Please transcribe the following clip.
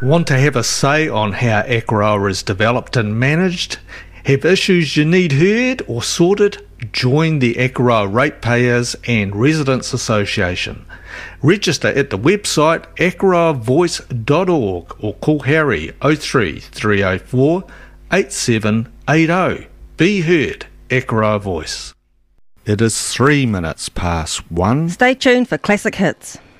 Want to have a say on how Akaroa is developed and managed? Have issues you need heard or sorted? Join the Akaroa Ratepayers and Residents Association. Register at the website akaroavoice.org or call Harry 03 304 8780. Be heard, Akaroa Voice. It is 3 minutes past 1. Stay tuned for classic hits.